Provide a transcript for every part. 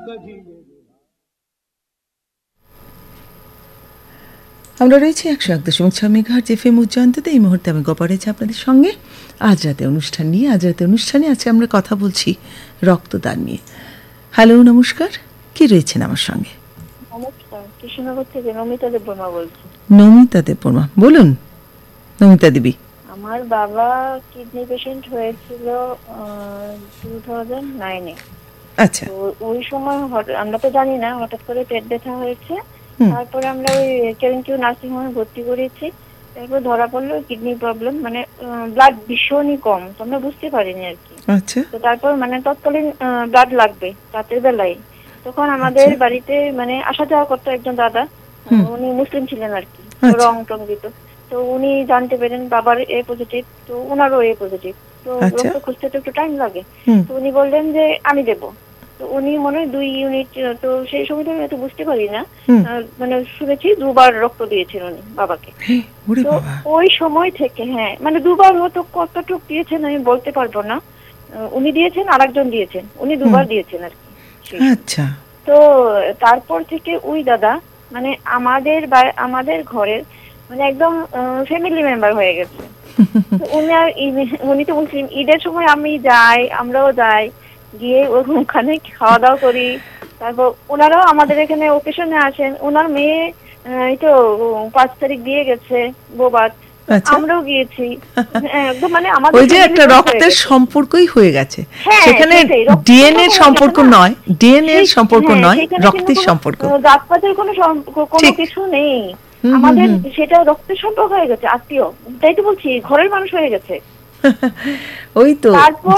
আমরা রয়েছি 101.6 megahertz FM উচ্চান্ততে। এই মুহূর্তে আমি গোপা রয়েছি আপনাদের সঙ্গে আজ রাতে অনুষ্ঠান নিয়ে। আজ রাতে অনুষ্ঠানে আজকে আমরা কথা বলছি রক্তদান নিয়ে। হ্যালো, নমস্কার, কি রয়েছেন আমার সঙ্গে? নমস্কার, কৃষ্ণনগর থেকে নমিতা দেববর্মা বলছি। নমিতা দেববর্মা, বলুন নমিতা দেবী। আমার বাবা কিডনি পেশেন্ট হয়েছিল 2009-এ। আচ্ছা। তো ওই সময় আমরা তো জানি না, হঠাৎ করে পেট ব্যথা হয়েছে। তারপরে আমরা ওই কেএনকিউ নার্সিং হোমে ভর্তি করেছি। তারপর ধরা পড়লো কিডনি প্রবলেম, মানে ব্লাড ভীষণই কম, তো আমরা বুঝতে পারিনি আর কি। আচ্ছা। তো তারপর মানে তৎকালীন ব্লাড লাগবে রাতের বেলায়। তখন আমাদের বাড়িতে মানে আসা যাওয়া করতো একজন দাদা, উনি মুসলিম ছিলেন আর কি, রং টং দিত। তো উনি জানতে পেরেন বাবার এ পজিটিভ, তো ওনারও এ পজিটিভ। তো রক্ত খুঁজতে তো একটু টাইম লাগে। তো উনি বললেন যে আমি দেবো। তো উনি মনে হয় 2 ইউনিট, তো সেই সময় তো আমি এত বুঝতে পারি না, মানে শুনেছি 2বার রক্ত দিয়েছেন উনি বাবাকে। তো ওই সময় থেকে মানে 2বার হয়তো কতটুকু দিয়েছেন আমি বলতে পারবো না। উনি দিয়েছেন, আরেকজন দিয়েছেন, উনি 2বার দিয়েছেন আর কি। আচ্ছা। তো তারপর থেকে ওই দাদা মানে আমাদের ঘরের মানে একদম ফ্যামিলি মেম্বার হয়ে গেছে। উনি তো মুসলিম, ঈদের সময় আমরাও যাই, গিয়ে ওখানে খাওয়া দাওয়া করি। তারপর ওনারাও আমাদের এখানে ওকেশনে আসেন। ওনার মেয়ে এই তো 5 তারিখ দিয়ে গেছে বোবাত, আমরাও গিয়েছি। একদম মানে আমাদের ওই যে একটা রক্তের সম্পর্কই হয়ে গেছে সেখানে, ডিএনএ সম্পর্ক নয়, রক্তের সম্পর্ক, জাতপাতের কোনো কিছু নেই আমাদের, সেটা রক্তের সম্পর্ক হয়ে গেছে, আত্মীয়। তাই তো বলছি, ঘরের মানুষ হয়ে গেছে। ওই তো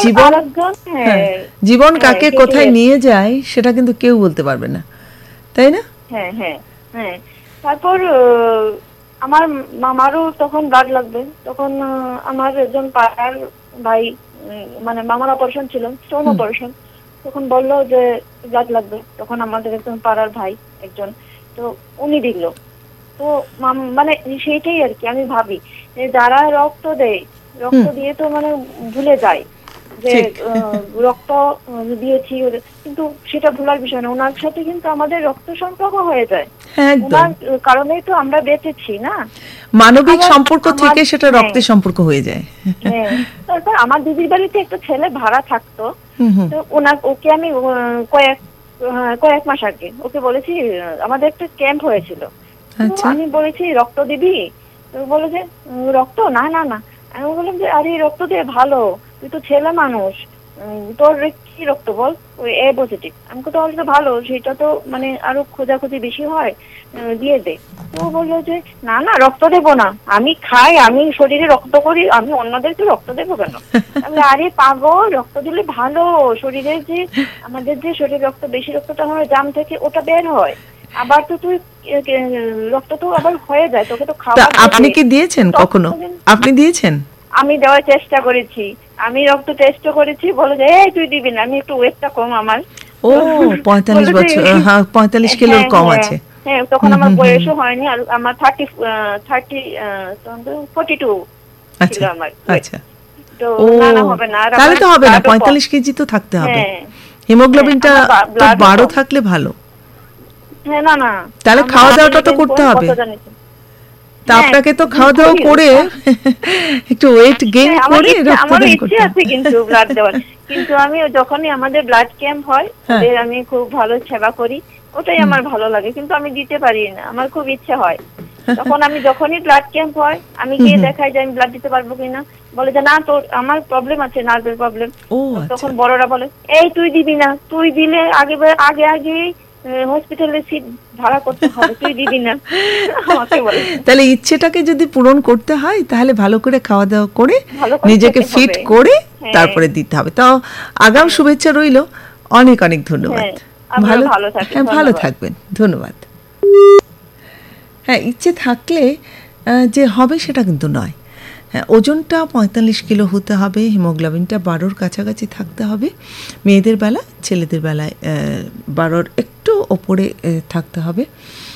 জীবন কাকে কোথায় নিয়ে যায় সেটা কিন্তু কেউ বলতে পারবে না, তাই না? হ্যাঁ। তারপর আমার মামারও তখন ব্লাড লাগবে। তখন আমার একজন পাড়ার ভাই, মানে মামার অপারেশন ছিল, স্টোন অপারেশন, তখন বললো যে ব্লাড লাগবে। তখন আমাদের একজন পাড়ার ভাই একজন, তো উনি দিল। তো মানে সেইটাই আর কি, আমি ভাবি যে যারা রক্ত দেয়, রক্ত দিয়ে তো মানে ভুলে যায় যে রক্ত দিয়েছি, কিন্তু সেটা ভুলার বিষয় না। ওনার সাথে কিন্তু আমাদের রক্ত সম্পর্ক হয়ে যায়, ওনার কারণেই তো আমরা বেঁচেছি না, মানবিক সম্পর্ক থেকে সেটা রক্তের সম্পর্ক হয়ে যায়। তারপর আমার দিদির বাড়িতে একটা ছেলে ভাড়া থাকতো, তো ওকে আমি কয়েক মাস আগে ওকে বলেছি, আমাদের একটা ক্যাম্প হয়েছিল, আমি বলেছি রক্ত দিবি? তো বলে যে রক্ত না। আমি বললাম যে আরে রক্ত দিয়ে ভালো, তুই তো ছেলে মানুষ, তোর কি রক্ত বল? ওই এ পজিটিভ। আমি তো তাহলে তো ভালো, সেটা তো মানে আরো খোঁজাখুঁজি বেশি হয়, দিয়ে দে। তো বললো যে না রক্ত দেবো না, আমি খাই, আমি শরীরে রক্ত করি, আমি অন্যদেরকে রক্ত দেবো কেন? আরে পাগল, রক্ত দিলে ভালো, শরীরে যে আমাদের যে শরীরে রক্ত বেশি রক্তটা হয় জাম থেকে, ওটা বের হয়, আবার তো তুই রক্ত তো আবার হয়ে যায়, তোকে তো খাওয়া। আপনি কি দিয়েছেন কখনো? আপনি দিয়েছেন? আমি দেওয়ার চেষ্টা করেছি, আমি রক্ত টেস্ট করেছি, বলে যে এই তুই দিবি না, আমি একটু ওয়েটটা কম আমার। ও 45 বছর, 45 কিলো কম আছে। হ্যাঁ, তখন আমার বয়সও হয়নি, আর আমার 42 ছিল আমার। আচ্ছা। তো না হবে না, তাহলে তো হবে না, 45 কেজি তো থাকতে হবে। হিমোগ্লোবিনটা তো 12 থাকলে ভালো। হ্যাঁ না, তাহলে খাওয়া দাওয়াটা তো করতে হবে। তা আপনাকে তো খাওয়া দাওয়া করে একটু ওয়েট গেইন করে আমার ইচ্ছে আছে কিন্তু ব্লাড দেওয়ার, কিন্তু আমি যখনই আমাদের ব্লাড ক্যাম্প হয় ওদের আমি খুব ভালো সেবা করি, ওটাই আমার ভালো লাগে, কিন্তু আমি দিতে পারি না, আমার খুব ইচ্ছে হয়। তখন আমি যখনই ব্লাড ক্যাম্প হয় আমি গিয়ে দেখাই যে আমি ব্লাড দিতে পারবো কিনা, বলে যে না তোর আমার প্রবলেম আছে, নার্ভের প্রবলেম। তখন বড়রা বলে এই তুই দিবি না, তুই দিলে আগে হসপিটালে সিট ভাড়া করতে হবে, তুই দিবি না। আমাকে বলে তাহলে ইচ্ছেটাকে যদি পূরণ করতে হয় তাহলে ভালো করে খাওয়া দাওয়া করে নিজেকে ফিট করে তারপরে দিতে হবে। তো আগাম শুভেচ্ছা রইল, অনেক অনেক ধন্যবাদ। ভালো থাকবেন, ধন্যবাদ। হ্যাঁ, ইচ্ছে থাকলে যে হবে সেটা কিন্তু নয়। হ্যাঁ, ওজনটা 45 কিলো হতে হবে, হিমোগ্লোবিনটা 12-র কাছাকাছি থাকতে হবে মেয়েদের বেলা, ছেলেদের বেলায় 12-র একটু ওপরে থাকতে হবে।